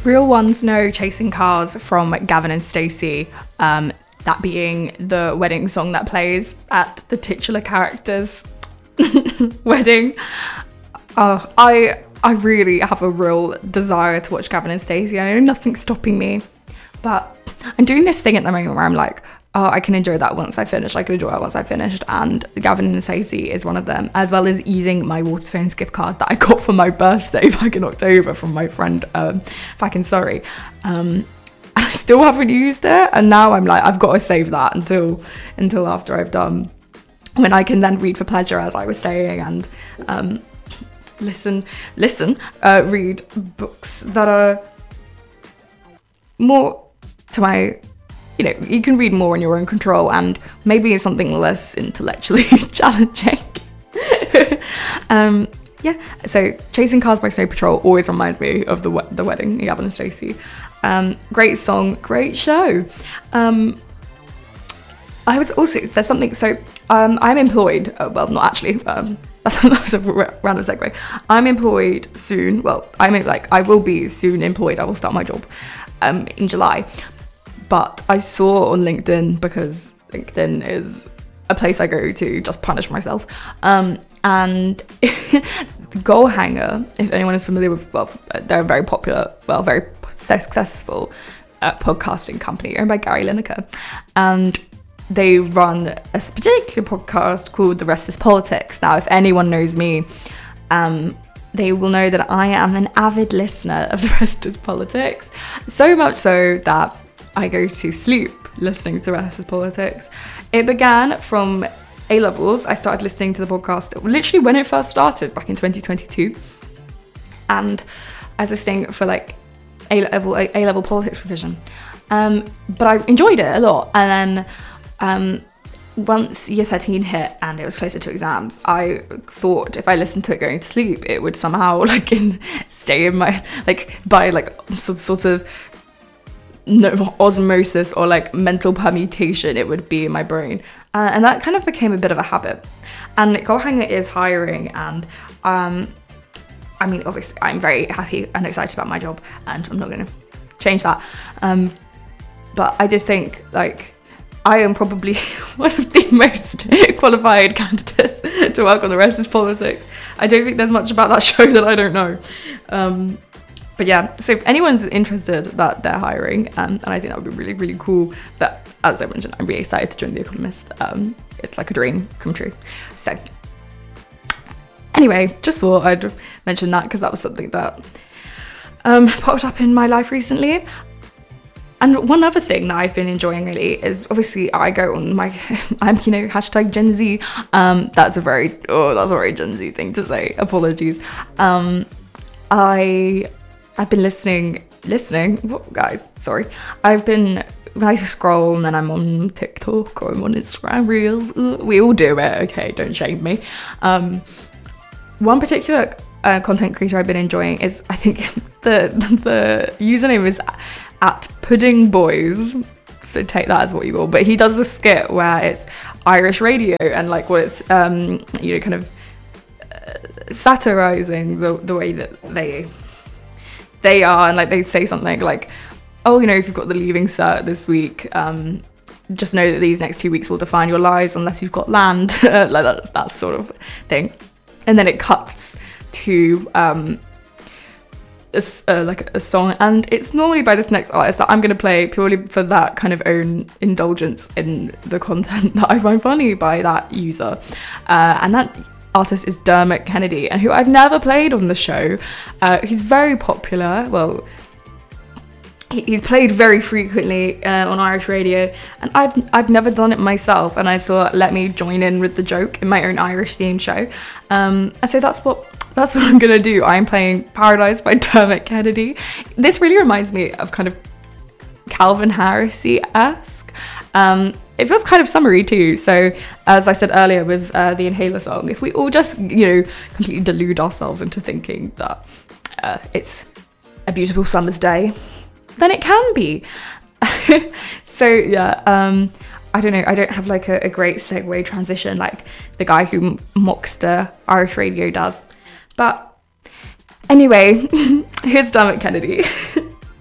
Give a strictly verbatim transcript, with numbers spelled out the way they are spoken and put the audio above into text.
Real ones know Chasing Cars from Gavin and Stacey, um, that being the wedding song that plays at the titular character's wedding. Uh, I I really have a real desire to watch Gavin and Stacey. I know nothing's stopping me, but I'm doing this thing at the moment where I'm like, oh, I can enjoy that once I finish. I can enjoy it once I finished. And Gavin and Stacey is one of them, as well as using my Waterstones gift card that I got for my birthday back in October from my friend um, back in Surrey. Um, I still haven't used it. And now I'm like, I've got to save that until until after I've done, when I can then read for pleasure, as I was saying, and um, listen, listen, uh, read books that are more to my... You know, you can read more in your own control and maybe something less intellectually challenging. um, yeah, so Chasing Cars by Snow Patrol always reminds me of the we- the wedding, Gavin and Stacey. Um, great song, great show. Um, I was also, there's something, so um, I'm employed, uh, well, not actually, um, that's, that's a r- random segue. I'm employed soon, well, I'm like, I will be soon employed, I will start my job um, in July. But I saw on LinkedIn, because LinkedIn is a place I go to just punish myself. Um, and Goal Hanger, if anyone is familiar with, well, they're a very popular, well, very successful uh, podcasting company owned by Gary Lineker. And they run a particular podcast called The Rest is Politics. Now, if anyone knows me, um, they will know that I am an avid listener of The Rest is Politics. So much so that I go to sleep listening to Rest is Politics. It began from A-levels. I started listening to the podcast literally when it first started back in twenty twenty-two. And I was listening for like A-level, A-level politics provision. Um, but I enjoyed it a lot. And then um, once year thirteen hit and it was closer to exams, I thought if I listened to it going to sleep, it would somehow like in, stay in my, like by like some sort of no osmosis or like mental permutation, it would be in my brain, uh, and that kind of became a bit of a habit. And Goal Hanger is hiring, and um I mean, obviously I'm very happy and excited about my job, and I'm not going to change that, um but I did think like I am probably one of the most qualified candidates to work on The Rest is Politics. I don't think there's much about that show that I don't know. um But yeah, so if anyone's interested that they're hiring, um, and I think that would be really, really cool. But as I mentioned, I'm really excited to join The Economist. Um, it's like a dream come true. So anyway, just thought I'd mention that because that was something that um, popped up in my life recently. And one other thing that I've been enjoying really is obviously I go on my, I'm, you know, hashtag Gen Z. Um, that's a very, oh, that's a very Gen Z thing to say. Apologies. Um, I... I've been listening, listening, what, guys, sorry. I've been, when I scroll and then I'm on TikTok or I'm on Instagram Reels, ugh, we all do it, okay, don't shame me. Um, one particular uh, content creator I've been enjoying is, I think the the username is at Pudding Boys, so take that as what you will, but he does a skit where it's Irish radio and like what it's, um, you know, kind of uh, satirising the, the way that they... they are, and like they say something like, oh, you know, if you've got the leaving cert this week, um, just know that these next two weeks will define your lives unless you've got land, like that, that sort of thing. And then it cuts to um, a, uh, like a song, and it's normally by this next artist that I'm going to play purely for that kind of own indulgence in the content that I find funny by that user, uh, and that artist is Dermot Kennedy, and who I've never played on the show. Uh, he's very popular. Well, he, he's played very frequently uh, on Irish radio, and I've I've never done it myself. And I thought, let me join in with the joke in my own Irish themed show. Um, and so that's what that's what I'm gonna do. I'm playing Paradise by Dermot Kennedy. This really reminds me of kind of Calvin Harris-esque. Um, it feels kind of summery too. So as I said earlier with uh, the Inhaler song, if we all just, you know, completely delude ourselves into thinking that uh, it's a beautiful summer's day, then it can be. So yeah, um, I don't know. I don't have like a, a great segue transition like the guy who Mockster Irish radio does. But anyway, here's Dermot Kennedy.